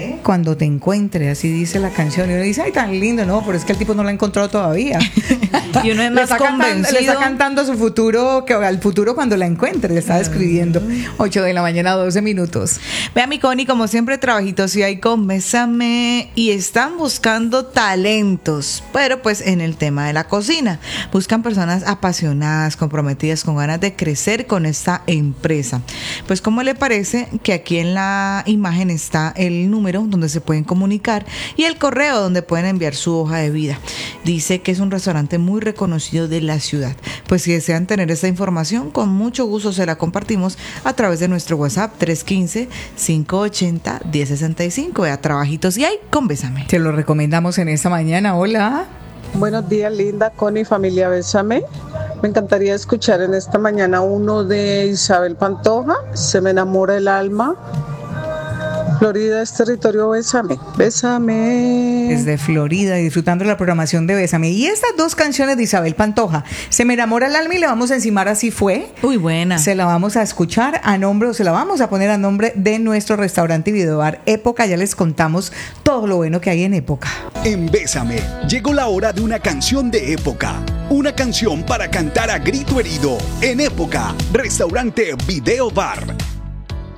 Bésame cuando te encuentre, así dice la canción. Y uno dice, ay, tan lindo, no, pero es que el tipo no lo ha encontrado todavía. Y uno es más convencido. Le está cantando a su futuro, que al futuro cuando la encuentre, le está describiendo. 8 de la mañana, 12 minutos. Vea, mi Connie, como siempre, trabajitos y hay con Bésame. Y están buscando talentos, pero pues en el tema de la cocina. Buscan personas apasionadas, comprometidas, con ganas de crecer con esta empresa. Pues, ¿cómo le parece que aquí en la imagen está el número donde se pueden comunicar y el correo donde pueden enviar su hoja de vida? Dice que es un restaurante muy reconocido de la ciudad. Pues si desean tener esta información, con mucho gusto se la compartimos a través de nuestro WhatsApp 315-580-1065. Vea, trabajitos y hay con Bésame. Te lo recomendamos en esta mañana. Hola. Buenos días, Linda, Connie, familia Bésame. Me encantaría escuchar en esta mañana uno de Isabel Pantoja, Se me enamora el alma. Florida es territorio Bésame. Bésame. Desde Florida, disfrutando la programación de Bésame. Y estas dos canciones de Isabel Pantoja, Se me enamora el alma y le vamos a encimar Así fue. Uy, buena. Se la vamos a escuchar a nombre, o se la vamos a poner a nombre de nuestro restaurante y videobar Época. Ya les contamos todo lo bueno que hay en Época. En Bésame, llegó la hora de una canción de época. Una canción para cantar a grito herido. En Época, restaurante Video Bar.